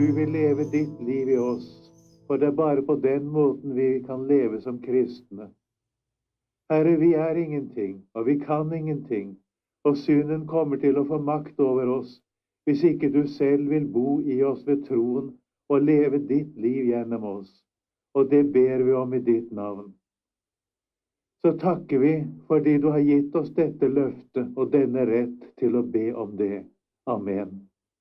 Du vil leve ditt liv i oss, for det er bare på den måten vi kan leve som kristne. Herre, vi er ingenting, og vi kan ingenting, og synden kommer til å få makt over oss, hvis ikke du selv vil bo i oss ved troen og leve ditt liv gjennom oss. Og det ber vi om i ditt navn. Så takker vi fordi du har gitt oss dette løftet og denne rett til å be om det. Amen.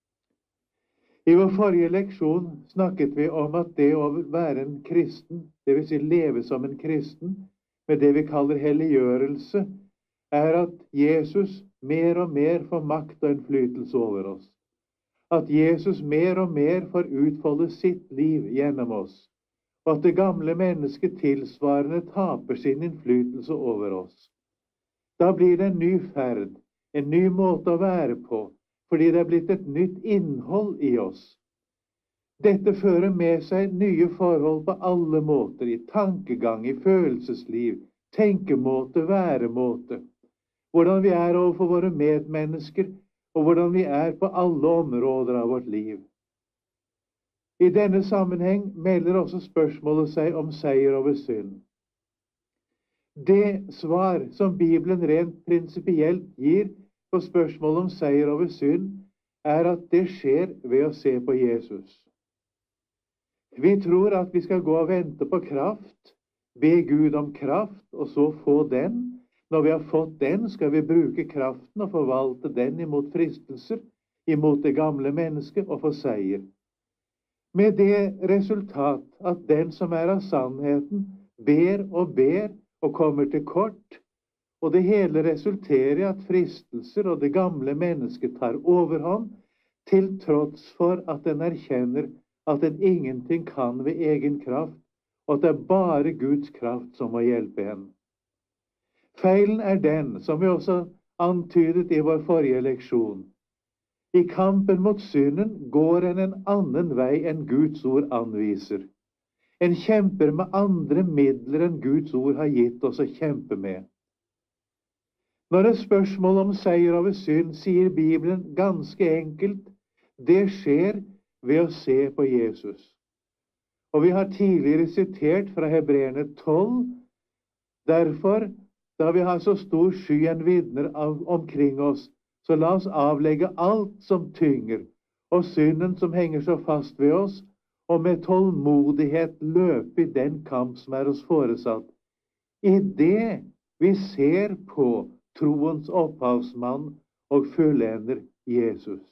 I vår forrige leksjon snakket vi om at det å være en kristen, det vil si leve som en kristen, med det vi kaller helliggjørelse, er at Jesus mer og mer får makt og innflytelse over oss. At Jesus mer og mer får utfolde sitt liv gjennom oss, og at det gamle mennesket tilsvarende taper sin innflytelse over oss. Da blir det en ny ferd, en ny måte å være på, fordi det er blitt et nytt innhold i oss. Dette fører med seg nye forhold på alle måter, i tankegang, i følelsesliv, tenkemåte, væremåte, hvordan vi er overfor våre medmennesker, og hvordan vi er på alle områder av vårt liv. I denne sammenheng melder også spørsmålet seg om seier over synd. Det svar som Bibelen rent prinsipielt gir på spørsmålet om seier over synd, er at det skjer ved å se på Jesus. Vi tror at vi skal gå og vente på kraft, be Gud om kraft, og så få den. Når vi har fått den, skal vi bruke kraften og forvalte den imot fristelser, imot det gamle mennesket, og få seier. Med det resultat at den som er av sannheten, ber og kommer til kort, og det hele resulterer i at fristelser og det gamle mennesket tar overhånd, til tross for at den erkjenner at den ingenting kan ved egen kraft, og at det er bare Guds kraft som må hjelpe henne. Feilen er den, som vi også antydet i vår forrige leksjon. I kampen mot synden går en annen vei enn Guds ord anviser. En kjemper med andre midler enn Guds ord har gitt oss å kjempe med. Når et spørsmål om seier over synd, sier Bibelen ganske enkelt, det skjer ved å se på Jesus. Og vi har tidligere sitert fra Hebreerne 12, derfor, da vi har så stor sky en vitner omkring oss, så la oss avlegge alt som tynger, og synden som henger så fast ved oss, og med tålmodighet løpe i den kamp som er oss foresatt. I det vi ser på troens opphavsmann og fullender Jesus.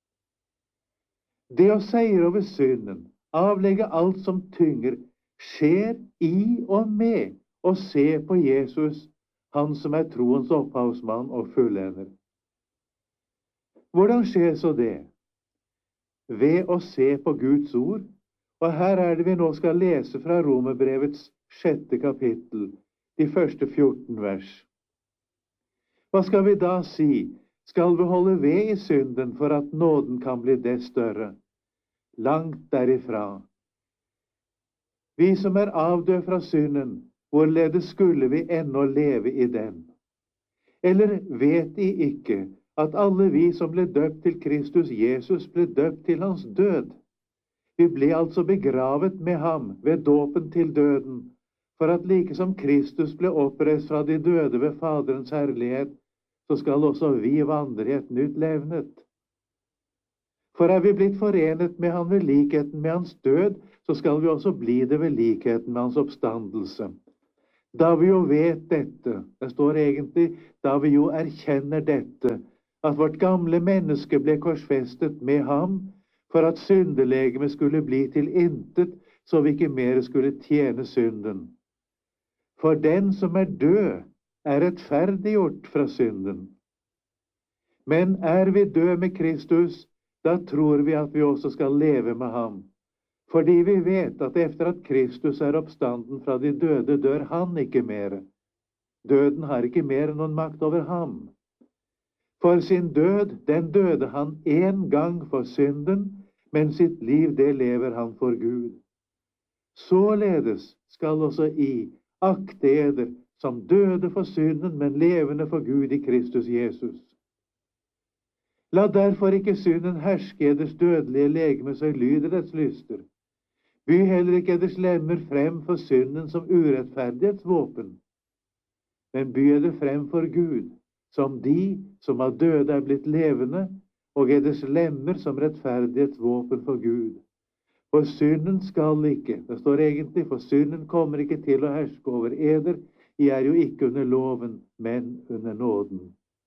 Det å seire over synden, avlegge alt som tynger, skjer i og med å se på Jesus, han som er troens opphavsmann og fullender. Hvordan skjer så det? Ved å se på Guds ord, og her er det vi nå skal lese fra Romerbrevets 6. kapittel, de første 14 vers. Hva skal vi da si? Skal vi holde ved i synden for at nåden kan bli det større? Langt derifra. Vi som er avdød fra synden, hvorledes skulle vi ennå leve i den? Eller vet de ikke at alle vi som ble døpt til Kristus Jesus, ble døpt til hans død? Vi ble altså begravet med ham ved dåpen til døden, for at like som Kristus ble oppreist fra de døde ved Faderens herlighet, så skal også vi vandre i et nytt levnet. For er vi blitt forenet med han ved likheten med hans død, så skal vi også bli det ved likheten med hans oppstandelse. Da vi jo vet dette, det står egentlig, da vi jo erkjenner dette, at vårt gamle menneske ble korsfestet med ham, for at syndelegemet skulle bli til intet, så vi ikke mer skulle tjene synden. For den som er død, er rettferdiggjort fra synden. Men er vi død med Kristus, da tror vi at vi også skal leve med ham. Fordi vi vet at efter at Kristus er oppstanden fra de døde, dør han ikke mer. Døden har ikke mer noen makt over ham. For sin død, den døde han en gang for synden, men sitt liv, det lever han for Gud. Således skal også akte eder, som døde for synden, men levende for Gud i Kristus Jesus. La derfor ikke synden herske eders dødelige legeme, så lyder dets lyster. By heller ikke eders lemmer frem for synden som urettferdighetsvåpen, men by eder frem for Gud, som de som av døde er blitt levende, og eders lemmer som rettferdighetsvåpen for Gud. For synden skal ikke, det står egentlig, for synden kommer ikke til å herske over eder, I er jo ikke under loven, men under nåden.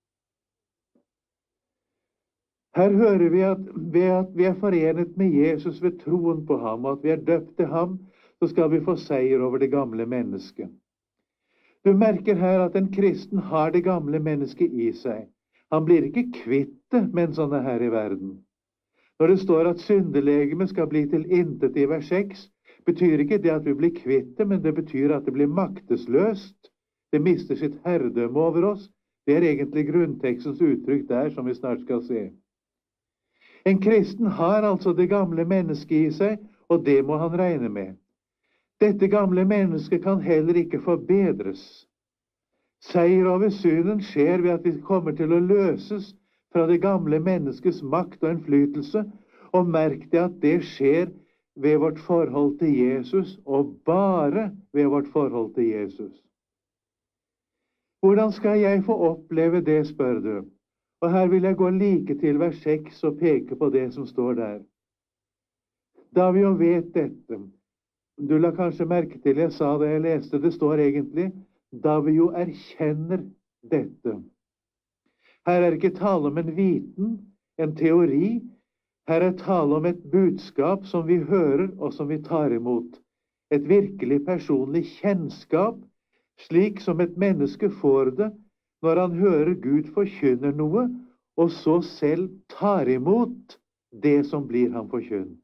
Her hører vi at ved at vi er forenet med Jesus ved troen på ham, og at vi er døpt til ham, så skal vi få seier over det gamle mennesket. Du merker her at en kristen har det gamle mennesket I seg. Han blir ikke kvitt det mens han er her I verden. Når det står at syndelegemet skal bli til intet I vers 6, betyr ikke det at vi blir kvitt det, men det betyr at det blir maktesløst. Det mister sitt herredømme over oss. Det er egentlig grunntekstens uttrykk der, som vi snart skal se. En kristen har altså det gamle mennesket I seg, og det må han regne med. Dette gamle mennesket kan heller ikke forbedres. Seier over synden skjer ved at vi kommer til å løses fra det gamle menneskets makt og innflytelse, og merk det at det skjer ved vårt forhold til Jesus, og bare ved vårt forhold til Jesus. Hvordan skal jeg få oppleve det, spør du? Og her vil jeg gå like til vers 6 og peke på det som står der. Da vi jo vet dette, du la kanskje merke til jeg sa det jeg leste, det står egentlig, da vi jo erkjenner dette. Her er ikke tale om en viten, en teori, her er tale om et budskap som vi hører og som vi tar imot. Et virkelig personlig kjennskap, slik som et menneske får det når han hører Gud forkynner noe, og så selv tar imot det som blir ham forkynt.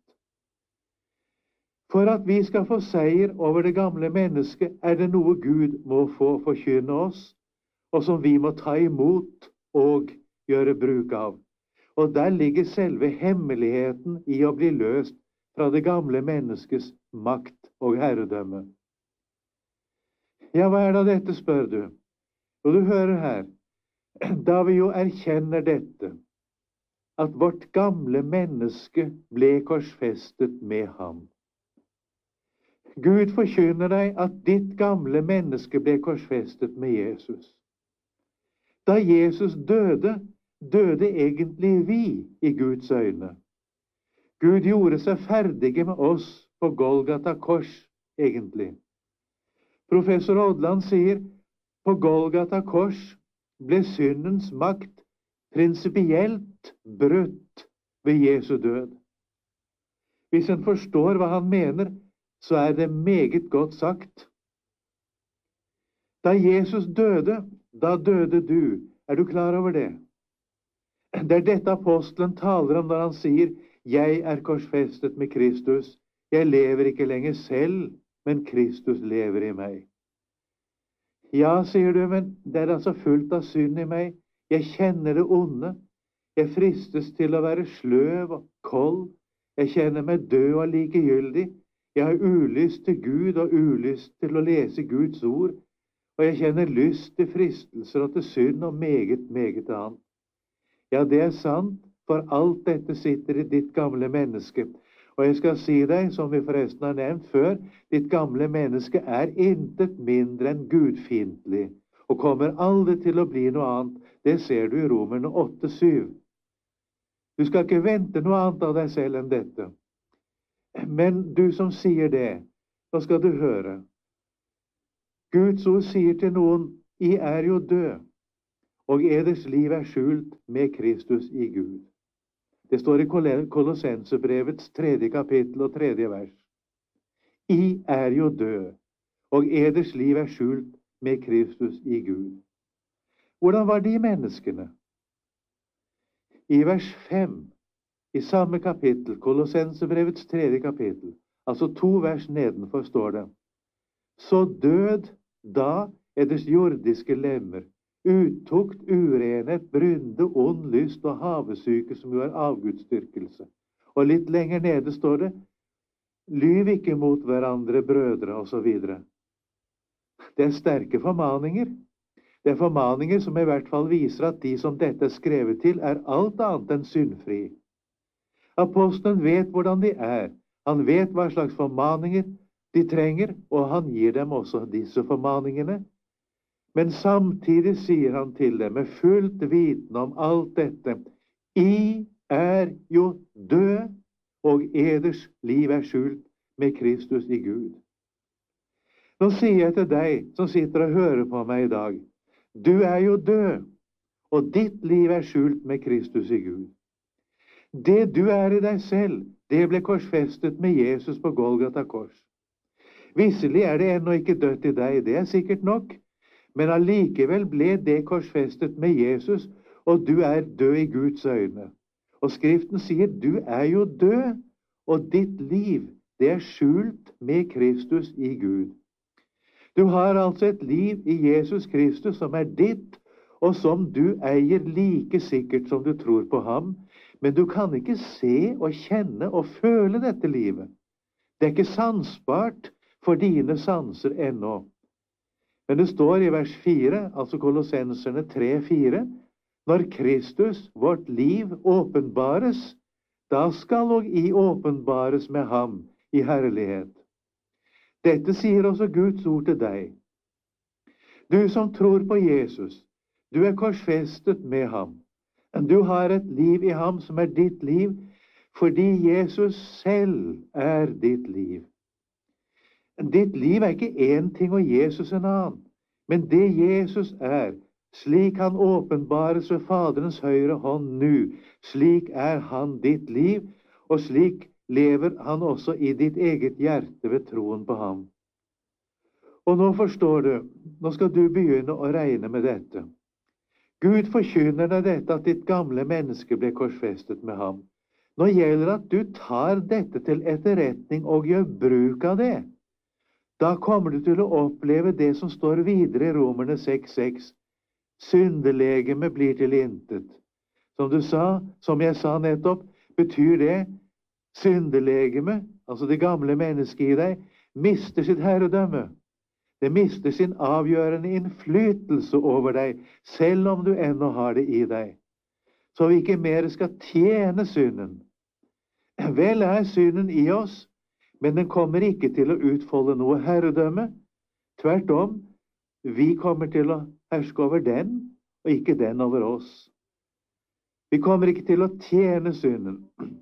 For at vi skal få seier over det gamle mennesket, er det noe Gud må få forkynne oss, og som vi må ta imot og gjøre bruk av. Og der ligger selve hemmeligheten I å bli løst fra det gamle menneskets makt og herredømme. Ja, hva er da dette, spør du? Og du hører her, da vi jo erkjenner dette, at vårt gamle menneske ble korsfestet med ham. Gud forkynner deg at ditt gamle menneske ble korsfestet med Jesus. Da Jesus døde, døde egentlig vi I Guds øyne. Gud gjorde seg ferdige med oss på Golgata kors, egentlig. Professor Odland sier, på Golgata kors ble syndens makt prinsipielt brutt ved Jesu død. Hvis en forstår hva han mener, så er det meget godt sagt. Da Jesus døde, da døde du. Er du klar over det? Det er dette apostelen taler om når han sier, jeg er korsfestet med Kristus. Jeg lever ikke lenger selv, men Kristus lever I meg. Ja, sier du, men det er altså fullt av synd I meg. Jeg kjenner det onde. Jeg fristes til å være sløv og kold. Jeg kjenner meg død og likegyldig. Jeg har ulyst til Gud og ulyst til å lese Guds ord. Og jeg kjenner lyst til fristelser og til synd og meget, meget annet. Ja, det er sant, for alt dette sitter I ditt gamle menneske. Og jeg skal si deg, som vi forresten har nevnt før, ditt gamle menneske er intet mindre enn gudfiendtlig, og kommer aldri til å bli noe annet. Det ser du I Romerne 8:7. Du skal ikke vente noe annet av deg selv enn dette. Men du som sier det, nå skal du høre. Guds ord sier til noen, I er jo død, og eders liv er skjult med Kristus I Gud. Det står I Kolossenserbrevets 3. kapittel og 3. vers. I er jo død, og eders liv er skjult med Kristus I Gud. Hvordan var de menneskene? I vers 5, I samme kapittel, Kolossenserbrevets 3. kapittel, altså 2 vers nedenfor står det, så død da eders jordiske lemmer, uttukt, urenhet, brynde, ond lyst og havesyke som jo er avgudsdyrkelse. Og litt lenger nede står det, lyv ikke mot hverandre, brødre, og så videre. Det er sterke formaninger. Det er formaninger som i hvert fall viser at de som dette er skrevet til, er alt annet enn syndfri. Apostelen vet hvordan de er. Han vet hva slags formaninger de trenger, og han gir dem også disse formaningene. Men samtidig sier han til dem med fullt viten om alt dette: I er jo død, og eders liv er skjult med Kristus i Gud. Nå sier jeg til deg som sitter og hører på meg i dag: du er jo død, og ditt liv er skjult med Kristus i Gud. Det du er i deg selv, det ble korsfestet med Jesus på Golgata kors. Visselig er det ennå ikke dødt i deg, det er sikkert nok, men allikevel ble det korsfestet med Jesus, og du er død i Guds øyne. Og Skriften sier, du er jo død, og ditt liv, det er skjult med Kristus i Gud. Du har altså et liv i Jesus Kristus som er ditt, og som du eier like sikkert som du tror på ham, men du kan ikke se og kjenne og føle dette livet. Det er ikke sansbart for dine sanser ennå. Men det står i vers 4, altså Kolossenserne 3:4, når Kristus, vårt liv, åpenbares, da skal og I åpenbares med ham i herlighet. Dette sier også Guds ord til deg. Du som tror på Jesus, du er korsfestet med ham. Du har et liv i ham som er ditt liv, fordi Jesus selv er ditt liv. Ditt liv er ikke én ting og Jesus en annen, men det Jesus er, slik han åpenbares ved Faderens høyre hånd nå, slik er han ditt liv, og slik lever han også i ditt eget hjerte ved troen på ham. Og nå forstår du, nå skal du begynne å regne med dette. Gud forkynner deg dette at ditt gamle menneske ble korsfestet med ham. Nå gjelder det at du tar dette til etterretning og gjør bruk av det. Da kommer du til å oppleve det som står videre i Romerne 6:6. Syndelegeme blir til intet. Som du sa, som jeg sa nettopp, betyr det syndelegeme, altså det gamle mennesket i deg, mister sitt herredømme. Det mister sin avgjørende innflytelse over deg, selv om du ennå har det i deg. Så vi ikke mer skal tjene synden. Vel er synden i oss, men den kommer ikke til å utfolde noe herredømme. Tvert om, vi kommer til å herske over den, og ikke den over oss. Vi kommer ikke til å tjene synden.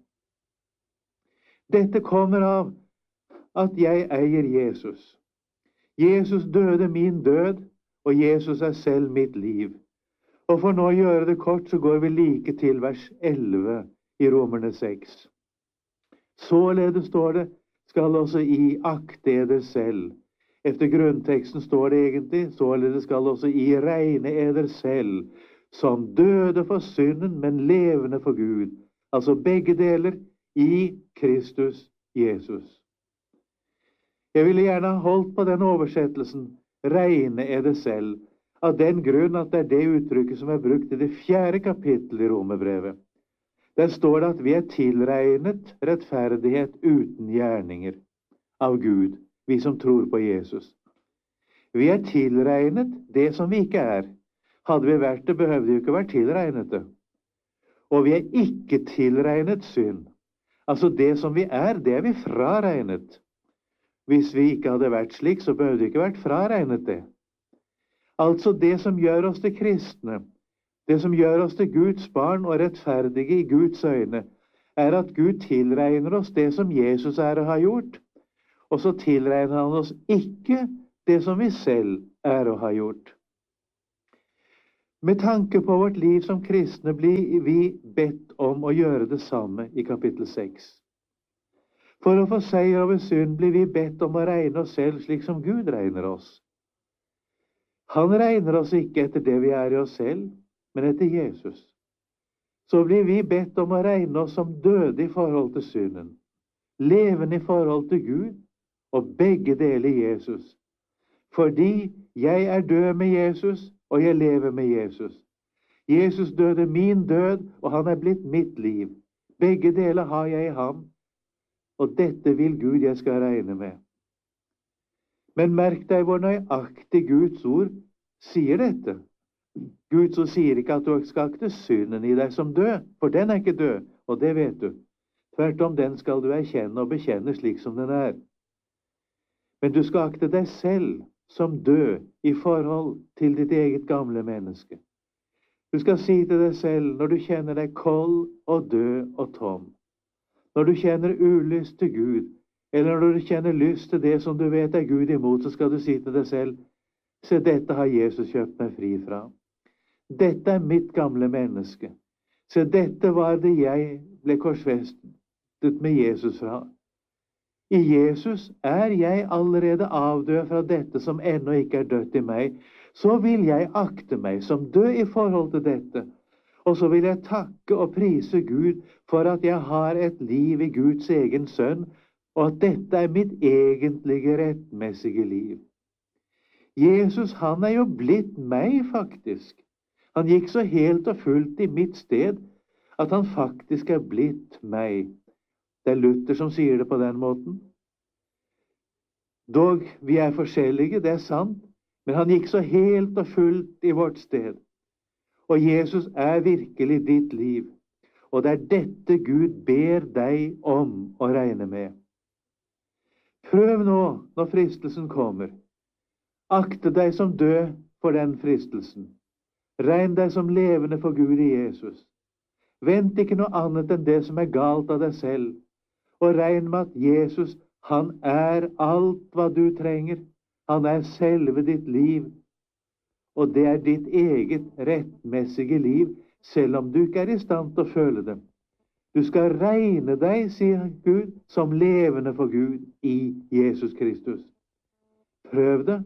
Dette kommer av at jeg eier Jesus. Jesus døde min død, og Jesus er selv mitt liv. Og for nå å gjøre det kort, så går vi like til vers 11 i Romerne 6. Således står det, skal også I akte eder selv. Efter grunnteksten står det egentlig, således skal også I regne eder selv, som døde for synden, men levende for Gud. Altså begge deler i Kristus Jesus. Jeg ville gjerne ha holdt på den oversettelsen, regne eder selv, av den grunn at det er det uttrykket som er brukt i det 4. kapittel i Romerbrevet. Der står det at vi er tilregnet rettferdighet uten gjerninger av Gud, vi som tror på Jesus. Vi er tilregnet det som vi ikke er. Hadde vi vært det, behøvde vi ikke vært tilregnet det. Og vi er ikke tilregnet synd. Altså det som vi er, det er vi fraregnet. Hvis vi ikke hadde vært slik, så behøvde vi ikke vært fraregnet det. Altså det som gjør oss til kristne, det som gjør oss til Guds barn og rettferdige i Guds øyne, er at Gud tilregner oss det som Jesus er og har gjort, og så tilregner han oss ikke det som vi selv er og har gjort. Med tanke på vårt liv som kristne blir vi bedt om å gjøre det samme i kapittel 6. For å få seier over synd blir vi bedt om å regne oss selv slik som Gud regner oss. Han regner oss ikke etter det vi er i oss selv, men etter Jesus. Så blir vi bedt om å regne oss som døde i forhold til synden, levende i forhold til Gud, og begge deler Jesus. Fordi jeg er død med Jesus, og jeg lever med Jesus. Jesus døde min død, og han er blitt mitt liv. Begge deler har jeg i ham, og dette vil Gud jeg skal regne med. Men merk deg hvor nøyaktig Guds ord sier dette. Gud så sier ikke at du skal akte synden i deg som død, for den er ikke død, og det vet du. Tvert om, den skal du erkjenne og bekjenne slik som den er. Men du skal akte deg selv som død i forhold til ditt eget gamle menneske. Du skal si til deg selv når du kjenner deg kold og død og tom, når du kjenner ulyst til Gud, eller når du kjenner lyst til det som du vet er Gud imot, så skal du si til deg selv, se, dette har Jesus kjøpt meg fri fra. Dette er mitt gamle menneske. Se, dette var det jeg ble korsfestet med Jesus fra. I Jesus er jeg allerede avdød fra dette som ennå ikke er dødt i meg. Så vil jeg akte meg som død i forhold til dette. Og så vil jeg takke og prise Gud for at jeg har et liv i Guds egen sønn, og at dette er mitt egentlige rettmessige liv. Jesus, han er jo blitt meg faktisk. Han gikk så helt og fullt i mitt sted at han faktisk er blitt meg. Det er Luther som sier det på den måten. Dog, vi er forskjellige, det er sant, men han gikk så helt og fullt i vårt sted. Og Jesus er virkelig ditt liv, og det er dette Gud ber deg om å regne med. Prøv nå, når fristelsen kommer. Akte deg som død for den fristelsen. Regn deg som levende for Gud i Jesus. Vent ikke noe annet enn det som er galt av deg selv, og regn med at Jesus, han er alt hva du trenger. Han er selve ditt liv, og det er ditt eget rettmessige liv, selv om du ikke er i stand til å føle det. Du skal regne deg, sier Gud, som levende for Gud i Jesus Kristus. Prøv det.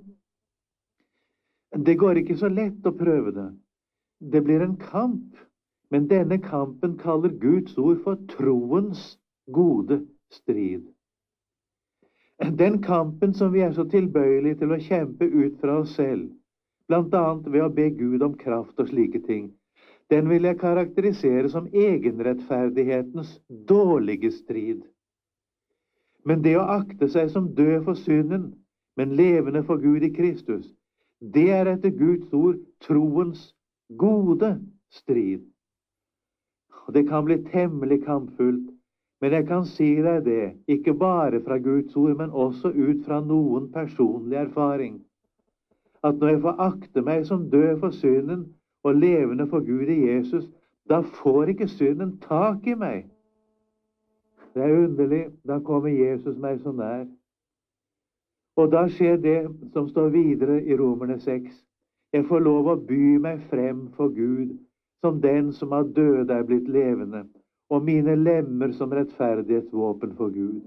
Det går ikke så lett å prøve det. Det blir en kamp, men denne kampen kaller Guds ord for troens gode strid. Den kampen som vi er så tilbøyelige til å kjempe ut fra oss selv, blant annet ved å be Gud om kraft og slike ting, den vil jeg karakterisere som egenrettferdighetens dårlige strid. Men det å akte seg som død for synden, men levende for Gud i Kristus, det er etter Guds ord troens gode strid. Og det kan bli temmelig kampfullt, men jeg kan si deg det, ikke bare fra Guds ord, men også ut fra noen personlig erfaring, at når jeg får akte meg som død for synden og levende for Gud i Jesus, da får ikke synden tak i meg. Det er underlig, da kommer Jesus meg så nær. Og da skjer det som står videre i Romerne 6. Jeg får lov å by meg frem for Gud, som den som av døde er blitt levende, og mine lemmer som rettferdighetsvåpen for Gud.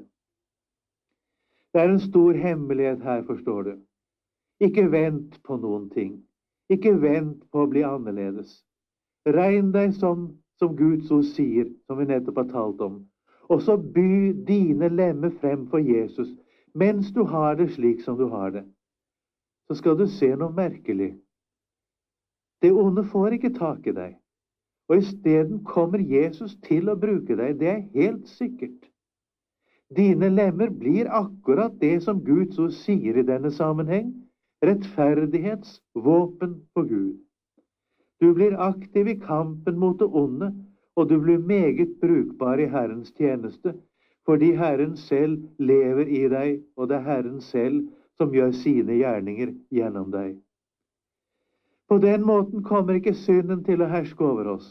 Det er en stor hemmelighet her, forstår du. Ikke vent på noen ting. Ikke vent på å bli annerledes. Regn deg som Guds ord sier, som vi nettopp har talt om, og så by dine lemmer frem for Jesus, mens du har det slik som du har det. Så skal du se noe merkelig. Det onde får ikke tak i deg, og i stedet kommer Jesus til å bruke deg, det er helt sikkert. Dine lemmer blir akkurat det som Guds ord sier i denne sammenheng, rettferdighetsvåpen for Gud. Du blir aktiv i kampen mot det onde, og du blir meget brukbar i Herrens tjeneste, fordi Herren selv lever i deg, og det er Herren selv som gjør sine gjerninger gjennom deg. På den måten kommer ikke synden til å herske over oss.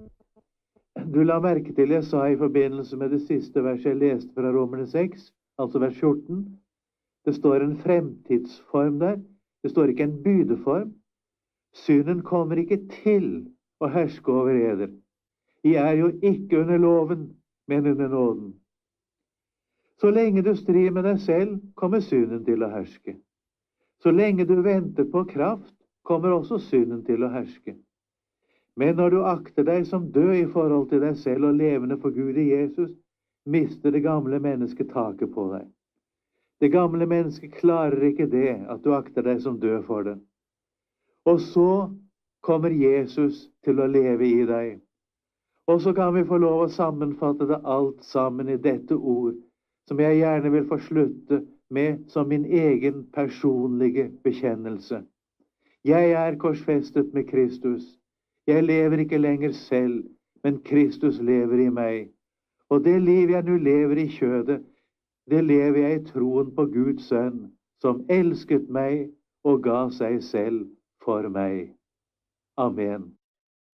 Du la merke til jeg sa i forbindelse med det siste verset jeg leste fra Romerne 6, altså vers 14. Det står en fremtidsform der. Det står ikke en bydeform. Synden kommer ikke til å herske over eder. I er jo ikke under loven, men under nåden. Så lenge du strir med deg selv, kommer synden til å herske. Så lenge du venter på kraft, kommer også synden til å herske. Men når du akter deg som død i forhold til deg selv og levende for Gud i Jesus, mister det gamle mennesket taket på deg. Det gamle mennesket klarer ikke det, at du akter deg som død for det. Og så kommer Jesus til å leve i deg. Og så kan vi få lov å sammenfatte det alt sammen i dette ord, som jeg gjerne vil få slutte med som min egen personlige bekjennelse. Jeg er korsfestet med Kristus. Jeg lever ikke lenger selv, men Kristus lever i meg. Og det liv jeg nå lever i kjødet, det lever jeg i troen på Guds sønn, som elsket meg og ga seg selv for meg. Amen.